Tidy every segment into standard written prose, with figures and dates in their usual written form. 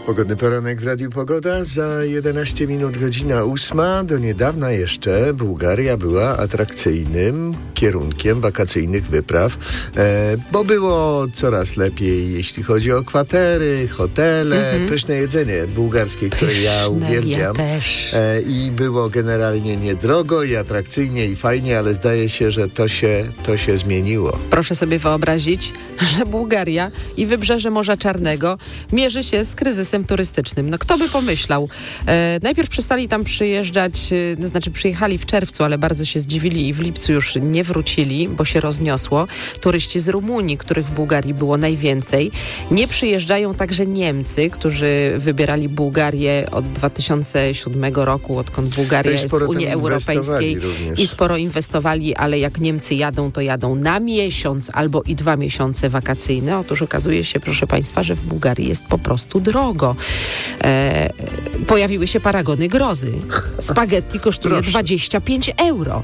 Pogodny poranek w Radiu Pogoda. Za 11 minut godzina 8. Do niedawna jeszcze Bułgaria była atrakcyjnym kierunkiem wakacyjnych wypraw, bo było coraz lepiej, jeśli chodzi o kwatery, hotele, pyszne jedzenie bułgarskie, które ja uwielbiam. Ja też. I było generalnie niedrogo i atrakcyjnie i fajnie, ale zdaje się, że to się zmieniło. Proszę sobie wyobrazić, że Bułgaria i wybrzeże Morza Czarnego mierzy się z kryzysem turystycznym. No kto by pomyślał? Najpierw przestali tam przyjeżdżać, przyjechali w czerwcu, ale bardzo się zdziwili i w lipcu już nie wrócili, bo się rozniosło. Turyści z Rumunii, których w Bułgarii było najwięcej. Nie przyjeżdżają także Niemcy, którzy wybierali Bułgarię od 2007 roku, odkąd Bułgaria jest w Unii Europejskiej i sporo inwestowali, ale jak Niemcy jadą, to jadą na miesiąc albo i 2 miesiące wakacyjne. Otóż okazuje się, proszę Państwa, że w Bułgarii jest po prostu drogo. Pojawiły się paragony grozy. Spaghetti kosztuje 25 euro.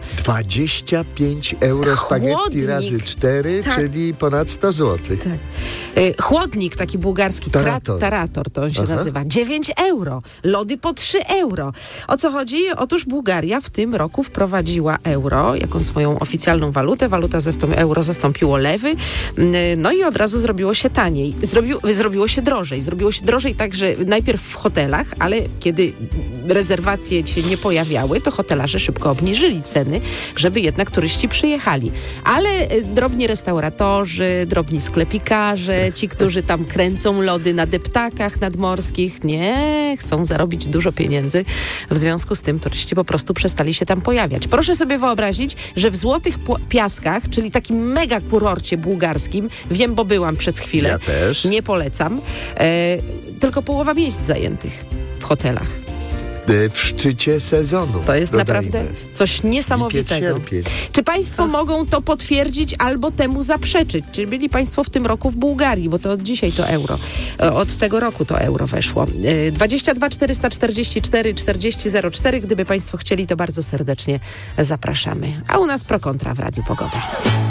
25 euro spaghetti razy 4, tak. Czyli ponad 100 zł. Tak. Chłodnik taki bułgarski, tarator to on się nazywa, 9 euro. Lody po 3 euro. O co chodzi? Otóż Bułgaria w tym roku wprowadziła euro jako swoją oficjalną walutę. Euro zastąpiło lewy. No i od razu zrobiło się taniej. Zrobiło się drożej. Zrobiło się drożej także najpierw w hotelach, ale kiedy rezerwacje się nie pojawiały, to hotelarze szybko obniżyli ceny, żeby jednak turyści przyjechali. Ale drobni restauratorzy, drobni sklepikarze, ci, którzy tam kręcą lody na deptakach nadmorskich, nie chcą zarobić dużo pieniędzy. W związku z tym turyści po prostu przestali się tam pojawiać. Proszę sobie wyobrazić, że w Złotych Piaskach, czyli takim mega kurorcie bułgarskim, wiem, bo byłam przez chwilę, ja też. Nie polecam, tylko połowa miejsc zajętych w hotelach. W szczycie sezonu. To jest naprawdę coś niesamowitego. Czy Państwo mogą to potwierdzić albo temu zaprzeczyć? Czy byli Państwo w tym roku w Bułgarii? Bo to od dzisiaj to euro. Od tego roku to euro weszło. 22 444 4004. Gdyby Państwo chcieli, to bardzo serdecznie zapraszamy. A u nas Pro Kontra w Radiu Pogoda.